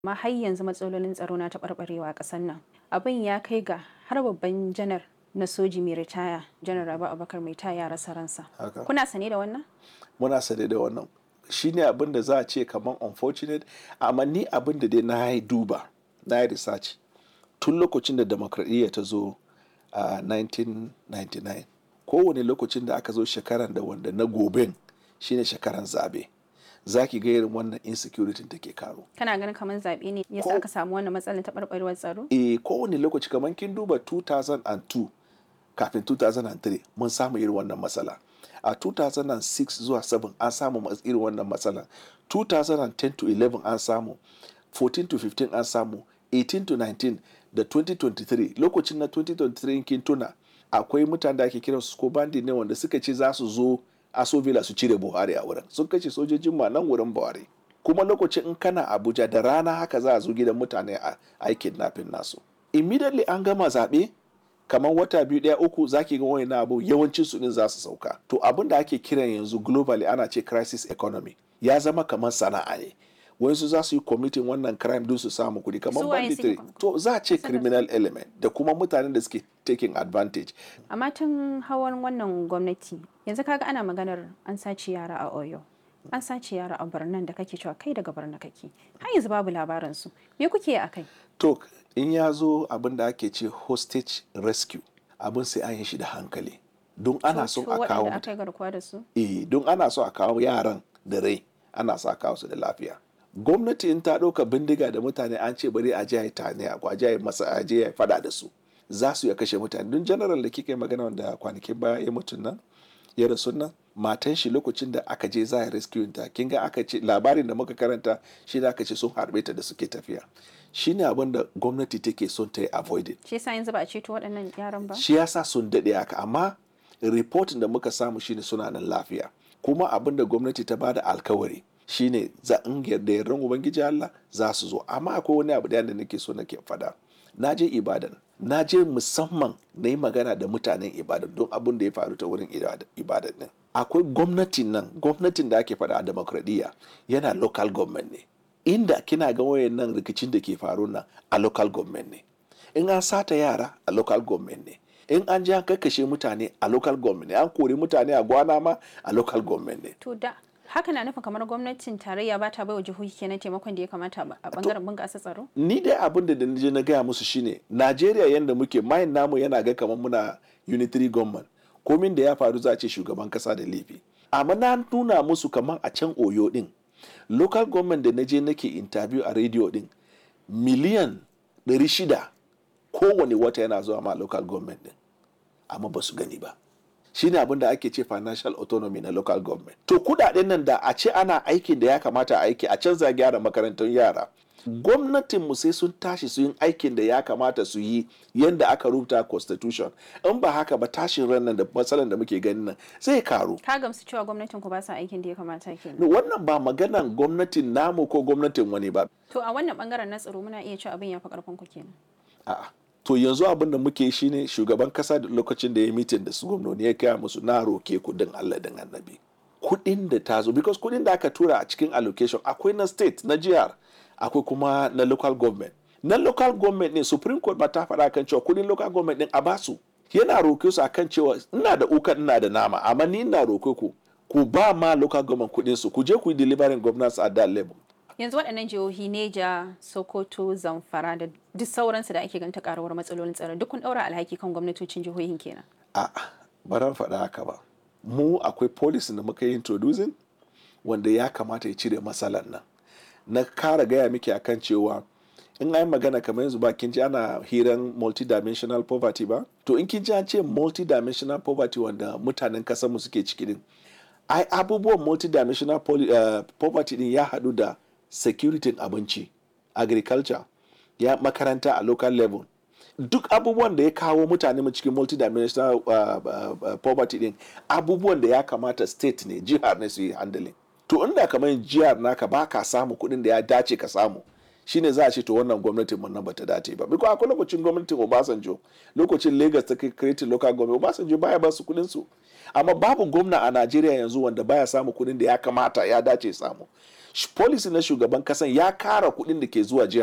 amma har yanzu matsalolin tsaro na taɓarɓarewa a ƙasar nan. Abin ya kai ga har babban janar na soji mai ritaya, Janar Rabi Abubakar Maitaya ya rasa ransa. Haka. Kuna sane da wannan? Muna sane da wannan. Shi ne abin da za a ce kamar unfortunate, amma ni abin da dai na yi duba, na yi research. Tun lokacin da demokradiyya ta zo a 1999, kowane lokacin da aka zo shekaran da wanda na goben shine shekaran zabe. Za ki ga irin wannan insecurity take karo. Kana ganin kamar zaɓe ne yasa aka samu wannan matsalar taɓarɓarewar tsaro? Kowane lokaci kamar kin duba 2002 kafin 2003 mun samu irin wannan matsala. A 2006 zuwa 7 an samu irin wannan matsala. 2010 to 11 an samu. 14 to 15 an samu. 18 to 19 da 2023 lokacin na 2023 kin tuna akwai mutane da ake kiran su ko bandi ne wanda suka ce za su zo Aso Villa su cire Buhari a wurin. Sun kashe sojojin ma nan wurin Buhari. Kuma lokacin in kana Abuja da rana haka za a zo gidan mutane a kidnapping nasu. Immediately an gama zaɓe kamar wata biyu ɗaya uku za ki ga wani abu yawancin su din za su sauka. To abin da ake kiran yanzu globally ana ce crisis economy ya zama kamar sana'a ne. Wayansu za su yi committing wannan crime don su samu kuɗi kamar banditry. To za a ce criminal element da kuma mutanen da suke taking advantage. Amma tun hawan wannan gwamnati yanzu kaga ana maganar an sace yara a Oyo. An sace yara a Barnan da kake cewa kai daga Barna kake. Har yanzu babu labarin su. Me kuke a kai? To in ya zo abin da ake ce hostage rescue abin sai an yi shi da hankali. Don ana so a kawo aka garkuwa da su? don ana so a kawo yaran da rai, ana so a kawo su da lafiya. Gwamnati in ta ɗauka bindiga da mutane an ce bari a je a yi tane a je a je a fada da su. Za su ya kashe mutane. Don general da kika yi magana wanda kwanakin baya ya mutu nan ya rasu nan matan shi lokacin da aka je za a rescue ta kin ga aka ce labarin da muka karanta shi da aka ce sun harbe ta da suke tafiya. Shi ne abin da gwamnati take son ta yi avoided. Shi yasa yanzu ba a ceto waɗannan yaran ba? Shi yasa sun daɗe haka amma reporting da muka samu shine suna nan lafiya. Kuma abin da gwamnati ta bada alkawari shine za in yarda yardan ubangiji Allah za su zo. Amma akwai wani abu da nake so nake fada. Na je Ibadan. Na je musamman na yi magana da mutanen Ibadan don abin da ya faru ta wurin Ibadan din. Akwai gwamnatin da ake fada a demokradiyya yana local government ne. Inda kina ga wayannan rikicin da ke faru nan a local government ne. In an sata yara a local government ne. In an ji an kakkashe mutane a local government ne. An kori mutane a gwana ma a local government ne. To da haka na nufin kamar gwamnatin tarayya ba ta baiwa jihohi kenan taimakon da ya kamata a bangaren bunƙasa tsaro? Ni dai abin da je na gaya musu shine Najeriya yanda muke mayin namu yana ga kamar muna unitary government. Komin da ya faru za a ce shugaban kasa da laifi. Amma na nuna musu kamar a can Oyo din. Local government da na je nake interview a radio din miliyan 600 kowane wata yana zuwa ma local government din. Amma ba su gani ba. Shine abin da ake ce financial autonomy na local government. To kudaden nan da a ce ana aikin da ya kamata a aiki a can za gyara makarantun yara. Gwamnatin mu sai sun tashi su yin aikin da ya kamata su yi yadda aka rubuta constitution. In ba haka ba tashin ran nan da matsalan da muke ganin nan zai karu. Ka gamsu cewa gwamnatin ku ba sa aikin da ya kamata kenan. Wannan ba maganan gwamnatin namu ko gwamnatin wani ba. To a wannan bangaren na tsaro muna iya cewa abin ya fi karfin ku kenan. A'a. To yanzu abin da muke shi ne shugaban kasa da lokacin da ya mitin da su gwamnoni ya kaya musu na roke kudin Allah din annabi. Kudin da ta zo, because kudin da aka tura a cikin allocation akwai na state, na jihar, akwai kuma na local government. Na local government ne Supreme Court ba ta faɗa kan cewa kudin local government din a basu. Yana roke su akan cewa ina da ukan ina da nama, amma ni ina roke ku ba ma local government kudin su, ku je ku yi delivering governance at that level. Yanzu waɗannan jihohi Neja, Sokoto, Zamfara da duk sauransu da ake ganta karuwar matsalolin tsaro duk kun ɗaura alhaki kan gwamnatocin jihohin kenan. A'a, ba ran faɗa haka ba. Mu akwai policy da muka yi introducing wanda ya kamata ya cire matsalar nan. Na kara gaya miki akan cewa in an magana kamar yanzu ba kin ji ana hiran multidimensional poverty ba? To in kin ji an ce multidimensional poverty wanda mutanen kasar mu suke ciki din. Ai abubuwan multidimensional poverty din ya haɗu da security abinci, agriculture, ya makaranta a local level. Duk abubuwan da ya kawo mutane mu cikin multidimensional poverty din abubuwan da ya kamata state ne, jihar ne su yi handling. To inda kamar jihar naka ba ka samu kuɗin da ya dace ka samu, shine za a ce to wannan gwamnatin mun nan bata dace ba. Biko akwai lokacin gwamnatin Obasanjo, lokacin Lagos ta create local government, Obasanjo baya ba su kuɗin su. Amma babu gwamna a Najeriya yanzu wanda baya samu kuɗin da ya kamata ya dace samu. policy na shugaban kasan ya kara kuɗin da ke zuwa jiha